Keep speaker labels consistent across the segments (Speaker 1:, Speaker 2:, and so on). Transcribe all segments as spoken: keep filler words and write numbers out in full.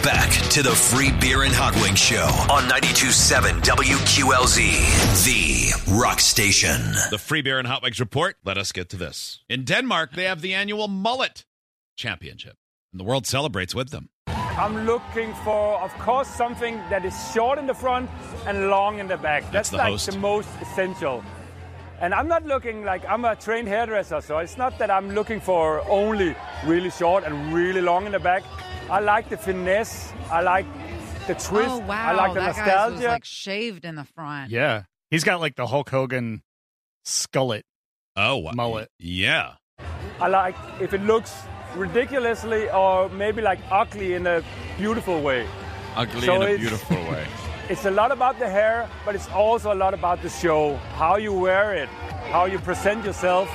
Speaker 1: Back to the Free Beer and Hot Wings Show on ninety-two point seven W Q L Z, the rock station.
Speaker 2: The Free Beer and Hot Wings report. Let us get to this. In Denmark, they have the annual Mullet Championship, and the world celebrates with them.
Speaker 3: I'm looking for, of course, something that is short in the front and long in the back.
Speaker 2: That's
Speaker 3: That's,
Speaker 2: the
Speaker 3: like
Speaker 2: host.
Speaker 3: the most essential. And I'm not looking like I'm a trained hairdresser, so it's not that I'm looking for only really short and really long in the back. I like the finesse. I like the twist.
Speaker 4: Oh, wow.
Speaker 3: I like the
Speaker 4: that
Speaker 3: nostalgia.
Speaker 4: guy's was like shaved in the front.
Speaker 5: Yeah. He's got like the Hulk Hogan skullet
Speaker 2: Oh, wow.
Speaker 5: mullet.
Speaker 2: Yeah.
Speaker 3: I like if it looks ridiculously or maybe like ugly in a beautiful way.
Speaker 6: Ugly
Speaker 3: So
Speaker 6: in a
Speaker 3: it's-
Speaker 6: beautiful way.
Speaker 3: It's a lot about the hair, but it's also a lot about the show, how you wear it, how you present yourself.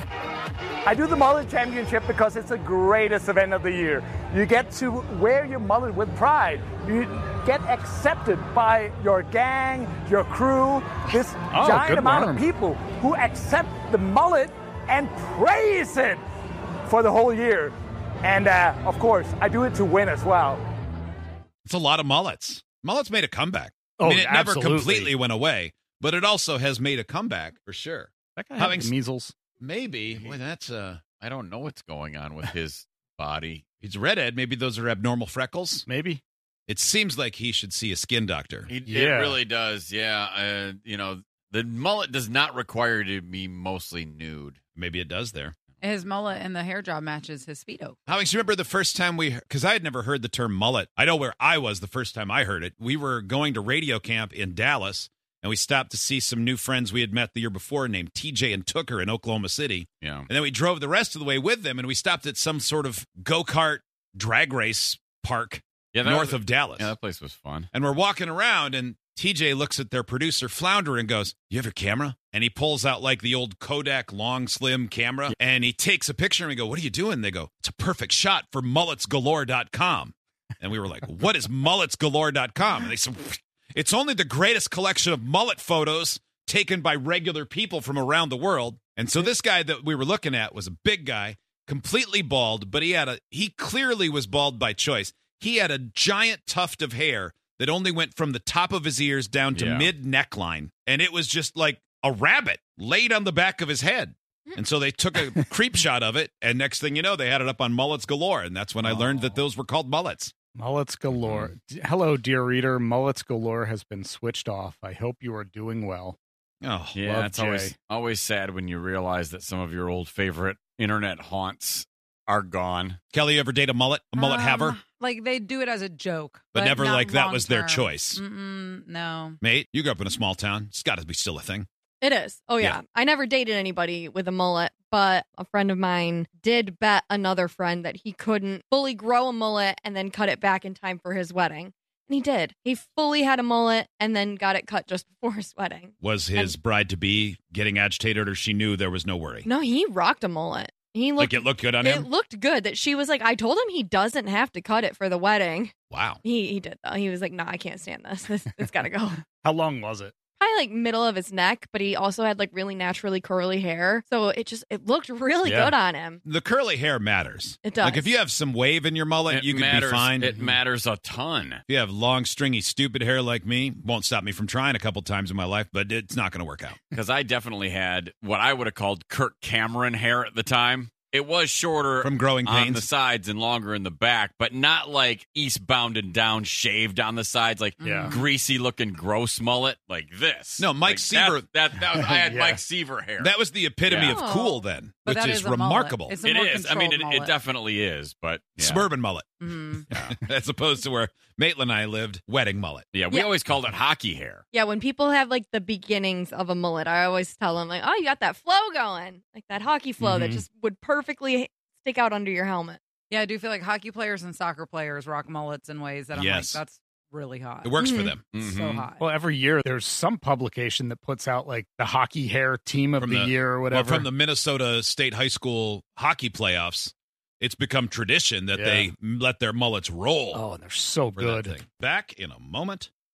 Speaker 7: I do the Mullet Championship because it's the greatest event of the year. You get to wear your mullet with pride. You get accepted by your gang, your crew, this
Speaker 5: Oh,
Speaker 7: giant
Speaker 5: good
Speaker 7: amount
Speaker 5: worm.
Speaker 7: of people who accept the mullet and praise it for the whole year. And uh, of course, I do it to win as well.
Speaker 2: It's a lot of mullets. Mullets made a comeback.
Speaker 5: Oh,
Speaker 2: I mean, it never
Speaker 5: absolutely.
Speaker 2: completely went away, but it also has made a comeback for sure.
Speaker 5: That guy
Speaker 2: Having
Speaker 5: had
Speaker 2: s-
Speaker 5: the measles.
Speaker 2: Maybe. Boy, that's uh
Speaker 6: I don't know what's going on with his body.
Speaker 2: he's a redhead. Maybe those are abnormal freckles.
Speaker 5: Maybe.
Speaker 2: It seems like he should see a skin doctor.
Speaker 6: He, It
Speaker 5: Yeah.
Speaker 6: really does. Yeah. Uh, you know, the mullet does not require you to be mostly nude.
Speaker 2: Maybe it does there.
Speaker 4: His mullet and the hair job matches his Speedo.
Speaker 2: Alex, you remember the first time we, because I had never heard the term mullet. I know where I was the first time I heard it. We were going to radio camp in Dallas, and we stopped to see some new friends we had met the year before named T J and Tooker in Oklahoma City.
Speaker 6: Yeah.
Speaker 2: And then we drove the rest of the way with them, and we stopped at some sort of go-kart drag race park
Speaker 6: Yeah. that
Speaker 2: north
Speaker 6: was-
Speaker 2: of Dallas.
Speaker 6: Yeah, that place was fun.
Speaker 2: And we're walking around, and T J looks at their producer, Flounder, and goes, "You have your camera?" And he pulls out like the old Kodak long, slim camera, and he takes a picture, and we go, "What are you doing?" They go, "It's a perfect shot for mullets galore dot com." And we were like, "What is mullets galore dot com?" And they said, "It's only the greatest collection of mullet photos taken by regular people from around the world." And so this guy that we were looking at was a big guy, completely bald, but he had a he clearly was bald by choice. He had a giant tuft of hair that only went from the top of his ears down to
Speaker 6: Yeah.
Speaker 2: mid neckline, and it was just like a rabbit laid on the back of his head. And so they took a creep shot of it, and next thing you know, they had it up on Mullets Galore, and that's when I learned that those were called mullets.
Speaker 5: Mullets galore. D- Hello, dear reader. Mullets galore has been switched off. I hope you are doing well.
Speaker 2: Oh,
Speaker 6: Yeah,
Speaker 5: Love
Speaker 6: it's always
Speaker 5: Jay.
Speaker 6: always sad when you realize that some of your old favorite internet haunts are gone.
Speaker 2: Kelly, you ever date a mullet, a mullet
Speaker 4: Um,
Speaker 2: haver?
Speaker 4: Like they do it as a joke,
Speaker 2: But never
Speaker 4: not
Speaker 2: like that was their
Speaker 4: long-term.
Speaker 2: choice.
Speaker 4: Mm-mm, no.
Speaker 2: Mate, you grew up in a small town. It's got to be still a thing.
Speaker 8: It is. Oh, yeah.
Speaker 2: Yeah.
Speaker 8: I never dated anybody with a mullet, but a friend of mine did bet another friend that he couldn't fully grow a mullet and then cut it back in time for his wedding. And he did. He fully had a mullet and then got it cut just before his wedding.
Speaker 2: Was his bride-to-be getting agitated, or she knew there was no worry?
Speaker 8: No, he rocked a mullet. He
Speaker 2: Like
Speaker 8: looked,
Speaker 2: it looked good on
Speaker 8: it
Speaker 2: him?
Speaker 8: looked good that she was like, I told him he doesn't have to cut it for the wedding.
Speaker 2: Wow.
Speaker 8: He he did, though. He was like, nah, I can't stand this. This It's got to go.
Speaker 5: How long was it?
Speaker 8: Probably like middle of his neck, but he also had like really naturally curly hair. So it just, it looked really
Speaker 5: Yeah.
Speaker 8: good on him.
Speaker 2: The curly hair matters.
Speaker 8: It does.
Speaker 2: Like if you have some wave in your mullet,
Speaker 6: It
Speaker 2: you could
Speaker 6: matters,
Speaker 2: be fine.
Speaker 6: It matters a ton.
Speaker 2: If you have long, stringy, stupid hair like me, won't stop me from trying a couple times in my life, but it's not going to work out.
Speaker 6: Because I definitely had what I would have called Kirk Cameron hair at the time. It was shorter
Speaker 2: From growing
Speaker 6: on
Speaker 2: pains?
Speaker 6: the sides and longer in the back, but not like eastbound and down shaved on the sides, like
Speaker 5: Yeah.
Speaker 6: greasy looking gross mullet like this.
Speaker 2: No, Mike
Speaker 6: Like
Speaker 2: Seaver-
Speaker 6: That, that, that was, I had
Speaker 5: Yeah.
Speaker 6: Mike Seaver hair.
Speaker 2: That was the epitome
Speaker 6: Yeah.
Speaker 2: of cool then,
Speaker 4: But
Speaker 2: which
Speaker 4: that
Speaker 2: is
Speaker 4: is a mullet.
Speaker 2: remarkable.
Speaker 4: It's a
Speaker 6: it
Speaker 4: more
Speaker 6: is. I mean, it,
Speaker 4: controlled
Speaker 6: it
Speaker 4: mullet.
Speaker 6: definitely is, but yeah.
Speaker 2: Suburban mullet,
Speaker 4: Mhm.
Speaker 2: as opposed to where Maitland and I lived, wedding mullet.
Speaker 6: Yeah, we
Speaker 8: Yeah.
Speaker 6: always called it hockey hair.
Speaker 8: Yeah, when people have like the beginnings of a mullet, I always tell them like, "Oh, you got that flow going, like that hockey flow that
Speaker 5: Mhm.
Speaker 8: just would perfectly stick out under your helmet."
Speaker 4: Yeah, I do feel like hockey players and soccer players rock mullets in ways that I'm
Speaker 2: Yes.
Speaker 4: like, that's really hot.
Speaker 2: It works for
Speaker 8: Mhm.
Speaker 2: them.
Speaker 4: So
Speaker 6: Mhm.
Speaker 4: hot.
Speaker 5: Well, every year there's some publication that puts out like the hockey hair team of
Speaker 2: From
Speaker 5: the,
Speaker 2: the-
Speaker 5: year or
Speaker 2: Well,
Speaker 5: whatever.
Speaker 2: from the Minnesota State High School hockey playoffs, it's become tradition that
Speaker 5: Yeah.
Speaker 2: they let their mullets roll.
Speaker 5: oh, and they're so
Speaker 2: for that
Speaker 5: good.
Speaker 2: thing. Back in a moment.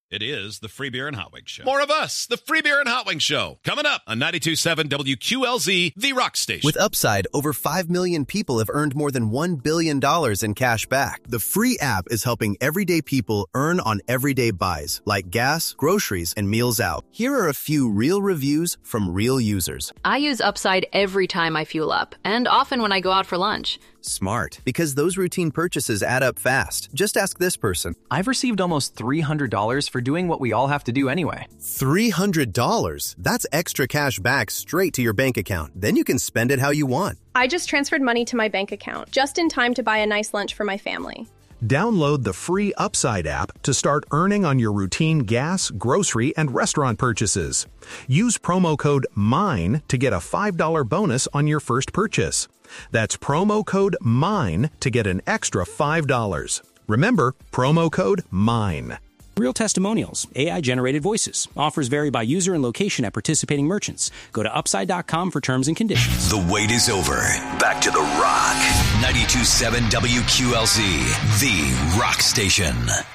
Speaker 2: It is the Free Beer and Hot Wings Show. More of us, the Free Beer and Hot Wings Show, coming up on ninety-two point seven W Q L Z, the Rock Station.
Speaker 9: With Upside, over five million people have earned more than one billion dollars in cash back. The free app is helping everyday people earn on everyday buys, like gas, groceries, and meals out. Here are a few real reviews from real users.
Speaker 10: I use Upside every time I fuel up, and often when I go out for lunch.
Speaker 9: Smart, because those routine purchases add up fast. Just ask this person.
Speaker 11: I've received almost three hundred dollars for doing what we all have to do anyway.
Speaker 9: three hundred dollars? That's extra cash back straight to your bank account. Then you can spend it how you want.
Speaker 12: I just transferred money to my bank account, just in time to buy a nice lunch for my family.
Speaker 13: Download the free Upside app to start earning on your routine gas, grocery, and restaurant purchases. Use promo code MINE to get a five dollars bonus on your first purchase. That's promo code MINE to get an extra five dollars. Remember, promo code MINE.
Speaker 14: Real testimonials, A I-generated voices. Offers vary by user and location at participating merchants. Go to upside dot com for terms and conditions.
Speaker 1: The wait is over. Back to The Rock. ninety-two point seven W Q L Z, the Rock Station.